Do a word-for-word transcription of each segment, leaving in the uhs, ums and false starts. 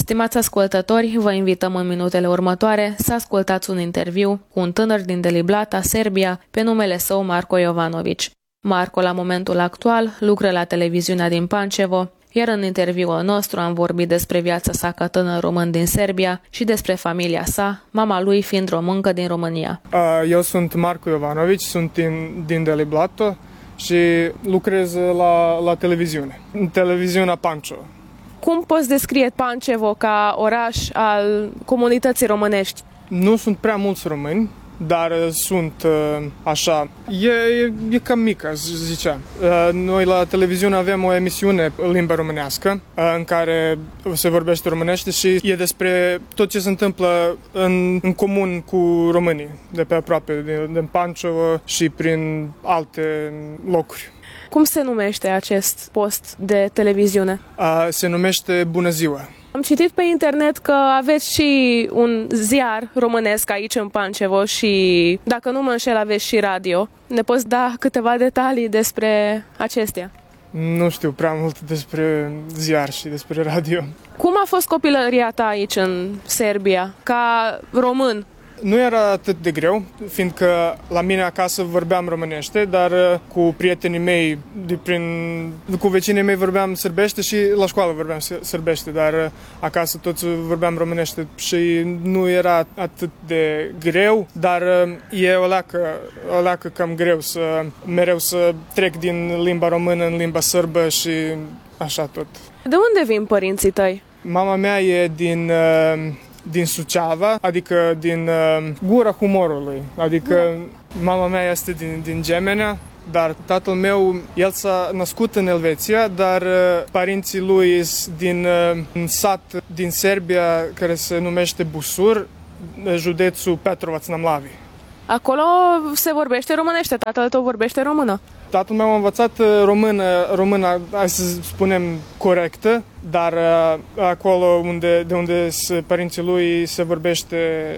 Stimați ascultători, vă invităm în minutele următoare să ascultați un interviu cu un tânăr din Deliblata, Serbia, pe numele său Marko Jovanović. Marko, la momentul actual, lucră la televiziunea din Pančevo, iar în interviul nostru am vorbit despre viața sa ca tânăr român din Serbia și despre familia sa, mama lui fiind româncă din România. Eu sunt Marko Jovanović, sunt din, din Deliblato și lucrez la, la televiziune, în televiziunea Pančevo. Cum poți descrie Pančevo ca oraș al comunității românești? Nu sunt prea mulți români, dar sunt așa, e, e, e cam mică, zicea. Noi la televiziune avem o emisiune în limba românească în care se vorbește românește și e despre tot ce se întâmplă în, în comun cu românii de pe aproape, din, din Pančevo și prin alte locuri. Cum se numește acest post de televiziune? Se numește Bună Ziua. Am citit pe internet că aveți și un ziar românesc aici în Pančevo și, dacă nu mă înșel, aveți și radio. Ne poți da câteva detalii despre acestea? Nu știu prea mult despre ziar și despre radio. Cum a fost copilăria ta aici în Serbia, ca român? Nu era atât de greu, fiindcă la mine acasă vorbeam românește, dar cu prietenii mei, de prin, cu vecinii mei vorbeam sârbește și la școală vorbeam sârbește, dar acasă toți vorbeam românește și nu era atât de greu, dar e o leacă, o leacă cam greu să mereu să trec din limba română în limba sârbă și așa tot. De unde vin părinții tăi? Mama mea e din... din Suceava, adică din uh, Gura Humorului, adică mama mea este din, din Gemenea, dar tatăl meu, el s-a născut în Elveția, dar uh, părinții lui sunt din uh, un sat din Serbia care se numește Busur, județul Petrovac na Mlavi. Acolo se vorbește românește, tatăl tău vorbește română. Tatăl meu a învățat română, română, hai să spunem, corectă, dar acolo unde, de unde părinții lui se vorbește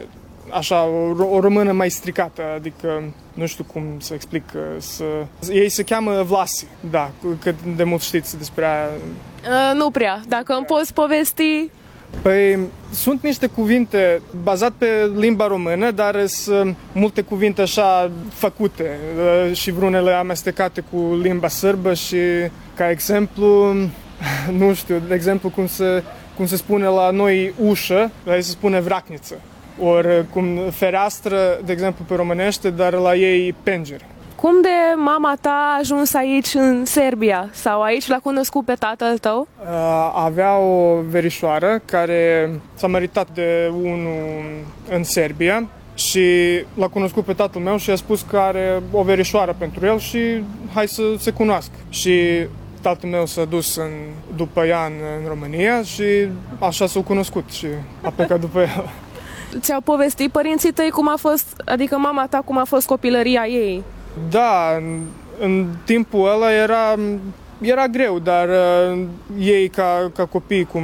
așa, o, o română mai stricată, adică nu știu cum să explic, să, ei se cheamă Vlasi, da, cât de mult știți despre aia. Uh, nu prea, dacă îmi poți povesti... Păi sunt niște cuvinte bazate pe limba română, dar sunt multe cuvinte așa făcute și vreunele amestecate cu limba sârbă și, ca exemplu, nu știu, de exemplu cum se, cum se spune la noi ușă, la ei se spune vracniță, ori cum fereastră, de exemplu pe românește, dar la ei pengeră. Cum de mama ta a ajuns aici în Serbia? Sau aici l-a cunoscut pe tatăl tău? Avea o verișoară care s-a măritat de unul în Serbia și l-a cunoscut pe tatăl meu și a spus că are o verișoară pentru el și hai să se cunoască. Și tatăl meu s-a dus în, după ea în, în România și așa s-au cunoscut și a plecat după el. Ți-au povestit părinții tăi cum a fost, adică mama ta, cum a fost copilăria ei? Da, în, în timpul ăla era, era greu, dar uh, ei ca, ca copii, cum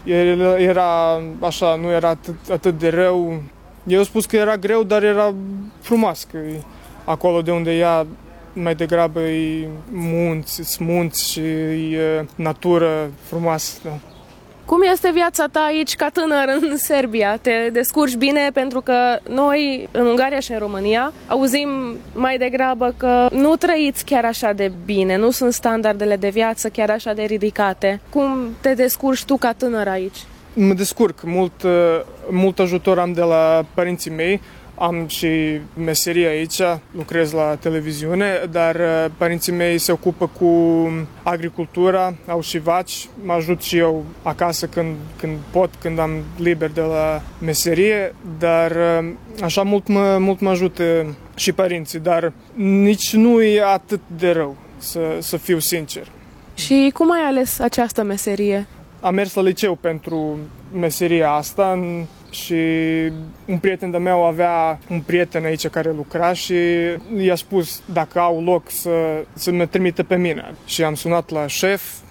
era așa, nu era atât, atât de rău. Eu spus că era greu, dar era frumos, că acolo de unde ea mai degrabă e munți, munți și e natură frumoasă. Da. Cum este viața ta aici ca tânăr în Serbia? Te descurci bine? Pentru că noi, în Ungaria și în România, auzim mai degrabă că nu trăiți chiar așa de bine, nu sunt standardele de viață chiar așa de ridicate. Cum te descurci tu ca tânăr aici? Mă descurc, mult, mult ajutor am de la părinții mei. Am și meserie aici, lucrez la televiziune, dar părinții mei se ocupă cu agricultura, au și vaci, mă ajut și eu acasă când, când pot, când am liber de la meserie, dar așa mult mă, mult mă ajută și părinții, dar nici nu e atât de rău, să, să fiu sincer. Și cum ai ales această meserie? Am mers la liceu pentru meseria asta și un prieten de meu avea un prieten aici care lucra și i-a spus dacă au loc să, să mă trimită pe mine. Și am sunat la șef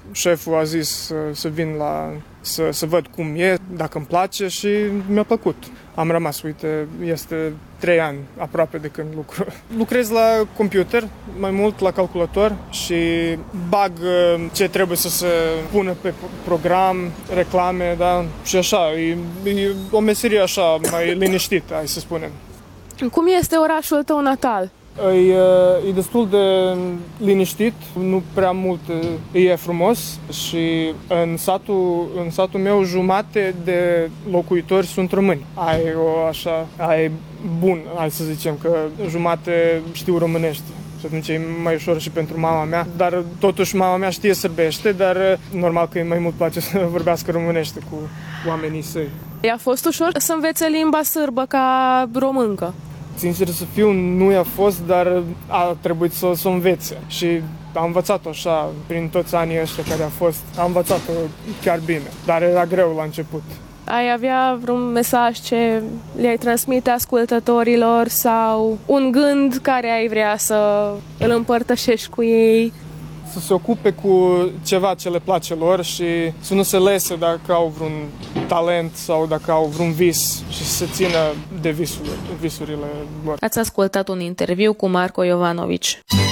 șeful a zis să, să vin la, să, să văd cum e, dacă îmi place și mi-a plăcut. Am rămas, uite, este trei ani aproape de când lucru. Lucrez la computer, mai mult la calculator și bag ce trebuie să se pună pe program, reclame, da? Și așa, e, e o meserie așa mai liniștită, hai să spunem. Cum este orașul tău natal? E, e destul de liniștit, nu prea mult e frumos și în satul, în satul meu jumate de locuitori sunt români. Ai o așa, ai bun, hai să zicem că jumate știu românește. Și atunci e mai ușor și pentru mama mea, dar totuși mama mea știe sârbește, dar normal că îi mai mult place să vorbească românește cu oamenii săi. I-a fost ușor să învețe limba sârbă ca româncă? Sincer să fiu, nu i-a fost, dar a trebuit să, să o învețe și am învățat-o așa, prin toți anii ăștia care a fost, am învățat-o chiar bine, dar era greu la început. Ai avea vreun mesaj ce le-ai transmite ascultătorilor sau un gând care ai vrea să îl împărtășești cu ei? Să se ocupe cu ceva ce le place lor și să nu se lese dacă au vreun talent sau dacă au vreun vis și să se țină de visurile, visurile lor. Ați ascultat un interviu cu Marco Jovanovici.